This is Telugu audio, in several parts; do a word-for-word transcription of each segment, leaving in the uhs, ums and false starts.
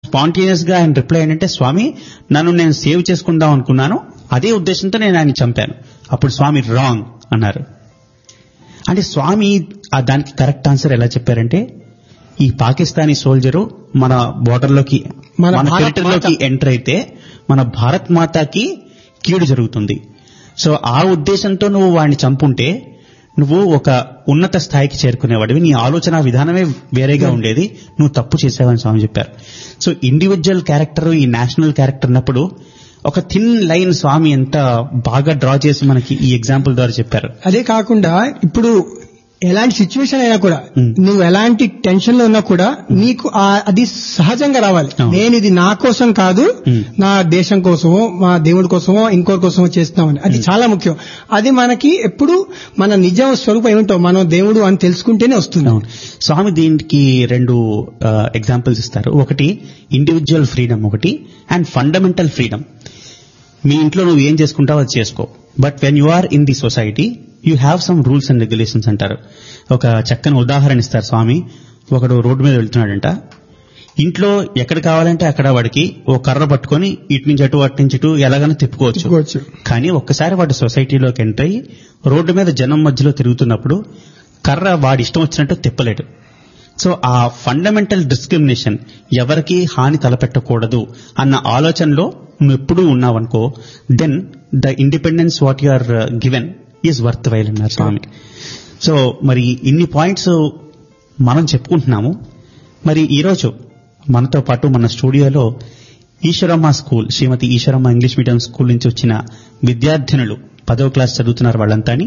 స్పాంటేనియస్ గా ఆయన రిప్లై ఏంటంటే, స్వామి నన్ను నేను సేవ్ చేసుకుందాం అనుకున్నాను, అదే ఉద్దేశంతో నేను ఆయన చంపాను. అప్పుడు స్వామి రాంగ్ అన్నారు. అంటే స్వామి దానికి కరెక్ట్ ఆన్సర్ ఎలా చెప్పారంటే, ఈ పాకిస్తానీ సోల్జరు మన బోర్డర్ లోకి మన టెరిటరీలోకి ఎంటర్ అయితే మన భారత్ మాతాకి కీడు జరుగుతుంది. సో ఆ ఉద్దేశంతో నువ్వు వాడిని చంపుంటే నువ్వు ఒక ఉన్నత స్థాయికి చేరుకునేవాడివి, నీ ఆలోచన విధానమే వేరేగా ఉండేది, నువ్వు తప్పు చేసావని స్వామి చెప్పారు. సో ఇండివిజువల్ క్యారెక్టర్, ఈ నేషనల్ క్యారెక్టర్ అన్నప్పుడు ఒక థిన్ లైన్ స్వామి ఎంత బాగా డ్రా చేసి మనకి ఈ ఎగ్జాంపుల్ ద్వారా చెప్పారు. అదే కాకుండా ఇప్పుడు ఎలాంటి సిచ్యువేషన్ అయినా కూడా నువ్వు ఎలాంటి టెన్షన్ లో ఉన్నా కూడా నీకు అది సహజంగా రావాలి. నేను ఇది నా కోసం కాదు, నా దేశం కోసమో మా దేవుడి కోసమో ఇంకో కోసమో చేస్తున్నామని, అది చాలా ముఖ్యం. అది మనకి ఎప్పుడు మన నిజ స్వరూపం ఏమిటో మనం దేవుడు అని తెలుసుకుంటేనే వస్తుంది. స్వామి దీనికి రెండు ఎగ్జాంపుల్స్ ఇస్తారు. ఒకటి ఇండివిజువల్ ఫ్రీడమ్, ఒకటి అండ్ ఫండమెంటల్ ఫ్రీడమ్. మీ ఇంట్లో నువ్వు ఏం చేసుకుంటావో అది చేసుకో, but when you are in the society you have some rules and regulations అంటారు. ఒక చక్కని ఉదాహరణ ఇస్తారు స్వామి. ఒకడు రోడ్డు మీద వెళ్తున్నాడంట, ఇంట్లో ఎక్కడ కావాలంటే అక్కడ వాడికి ఓ కర్ర పట్టుకొని ఇటు నుంచి అటు అటు నుంచి ఇటు ఎలాగైనా తిప్పుకోవచ్చు. కానీ ఒక్కసారి వాడు సొసైటీలోకి ఎంటర్ అయ్యి రోడ్డు మీద జనం మధ్యలో తిరుగుతున్నప్పుడు కర్ర వాడి ఇష్టం వచ్చినట్టు తిప్పలేడు. సో ఆ ఫండమెంటల్ డిస్క్రిమినేషన్, ఎవరికి హాని తలపెట్టకూడదు అన్న ఆలోచనలో నువ్వు ఎప్పుడూ ఉన్నావనుకో, then the independence what you are given is worth while అన్నారు స్వామి. సో మరి ఇన్ని పాయింట్స్ మనం చెప్పుకుంటున్నాము. మరి ఈరోజు మనతో పాటు మన స్టూడియోలో ఈశ్వరమ్మ స్కూల్, శ్రీమతి ఈశ్వరమ్మ ఇంగ్లీష్ మీడియం స్కూల్ నుంచి వచ్చిన విద్యార్థినులు పదో క్లాస్ చదువుతున్నారు వాళ్ళంతాని.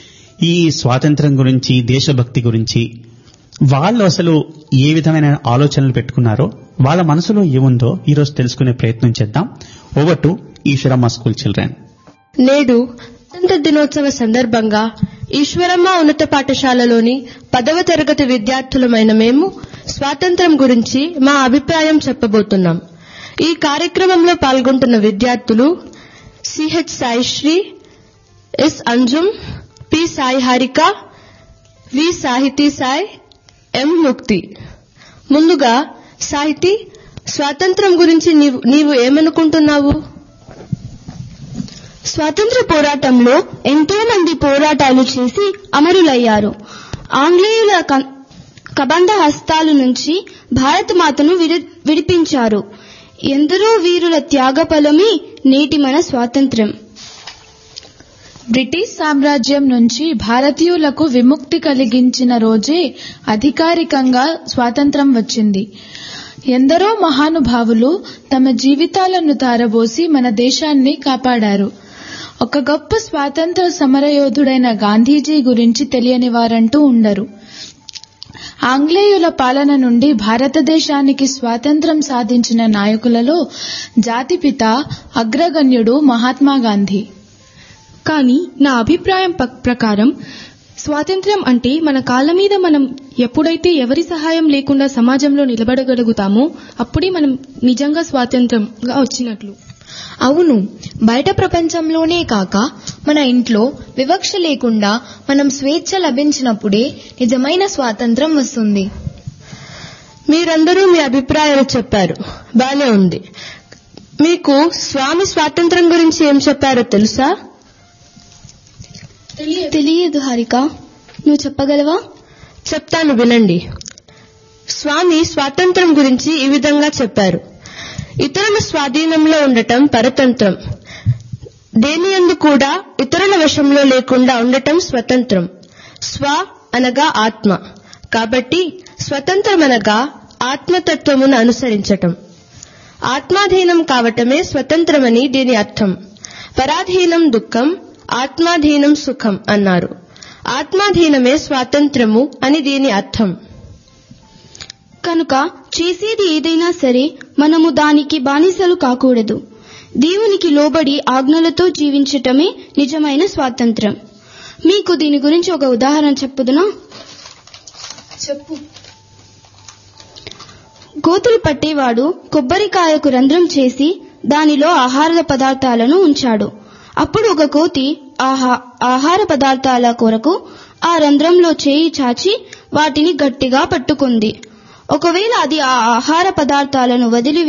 ఈ స్వాతంత్ర్యం గురించి, దేశభక్తి గురించి వాళ్ళు అసలు ఏ విధమైన ఆలోచనలు పెట్టుకున్నారో, వాళ్ళ మనసులో ఏముందో ఈరోజు తెలుసుకునే ప్రయత్నం చేద్దాం. Over to Eshwaramma school children. నేడు స్వాతంత్ర దినోత్సవ సందర్భంగా ఈశ్వరమ్మ ఉన్నత పాఠశాలలోని పదవ తరగతి విద్యార్థులమైన మేము స్వాతంత్ర్యం గురించి మా అభిప్రాయం చెప్పబోతున్నాం. ఈ కార్యక్రమంలో పాల్గొంటున్న విద్యార్థులు CH Saisri, yes Anjum, P Sai Harika, వి సాహితీ సాయి, ఎం ముక్తి. ముందుగా సాహితీ, స్వాతంత్ర్యం గురించి నీవు నీవు ఏమనుకుంటున్నావు? స్వాతంత్ర పోరాటంలో ఎంతో మంది పోరాటాలు చేసి అమరులయ్యారు. ఆంగ్లేయుల కబంధ హస్తాల నుంచి భారత మాతను విడిపించారు. ఎందరో వీరుల త్యాగఫలమే నేటి మన స్వాతంత్ర్యం. బ్రిటిష్ సామ్రాజ్యం నుంచి భారతీయులకు విముక్తి కలిగించిన రోజే అధికారికంగా స్వాతంత్ర్యం వచ్చింది. ఎందరో మహానుభావులు తమ జీవితాలను ధారబోసి మన దేశాన్ని కాపాడారు. ఒక గొప్ప స్వాతంత్ర సమరయోధుడైన గాంధీజీ గురించి తెలియని వారంటూ ఉండరు. ఆంగ్లేయుల పాలన నుండి భారతదేశానికి స్వాతంత్ర్యం సాధించిన నాయకులలో జాతిపిత అగ్రగణ్యుడు మహాత్మా గాంధీ. కానీ నా అభిప్రాయం ప్రకారం స్వాతంత్ర్యం అంటే మన కాళ్ళ మీద మనం ఎప్పుడైతే ఎవరి సహాయం లేకుండా సమాజంలో నిలబడగలుగుతామో అప్పుడే మనం నిజంగా స్వాతంత్ర్యంగా వచ్చినట్లు. అవును, బయట ప్రపంచంలోనే కాక మన ఇంట్లో వివక్ష లేకుండా మనం స్వేచ్ఛ లభించినప్పుడే నిజమైన స్వాతంత్ర్యం వస్తుంది. మీరందరూ మీ అభిప్రాయాలు చెప్పారు, బానే ఉంది. మీకు స్వామి స్వాతంత్ర్యం గురించి ఏం చెప్పారో తెలుసా? తెలియదు హారిక, నువ్వు చెప్పగలవా? చెప్తాను, వినండి. స్వామి స్వాతంత్ర్యం గురించి ఈ విధంగా చెప్పారు. ఇతరుల స్వాధీనంలో ఉండటం పరతంత్రం, దేనియందు కూడా ఇతరుల వశంలో లేకుండా ఉండటం స్వతంత్రం. స్వ అనగా ఆత్మ, కాబట్టి స్వతంత్రం అనగా ఆత్మతత్వమును అనుసరించటం. ఆత్మాధీనం కావటమే స్వతంత్రమని దీని అర్థం. పరాధీనం దుఃఖం, ఆత్మాధీనం సుఖం అన్నారు. ఆత్మాధీనమే స్వాతంత్రము అని దీని అర్థం. కనుక చేసేది ఏదైనా సరే మనము దానికి బానిసలు కాకూడదు. దేవునికి లోబడి ఆజ్ఞలతో జీవించటమే నిజమైన స్వాతంత్ర్యం. మీకు దీని గురించి ఒక ఉదాహరణ చెప్పుదునా? చెప్పు. గోతులు పట్టేవాడు కొబ్బరికాయకు రంధ్రం చేసి దానిలో ఆహార పదార్థాలను ఉంచాడు. అప్పుడు ఒక కోతి ఆహార పదార్థాల కొరకు ఆ రంధ్రంలో చేయి చాచి వాటిని గట్టిగా పట్టుకుంది. ఒకవేళ అది ఆ ఆహార పదార్థాలను వదిలి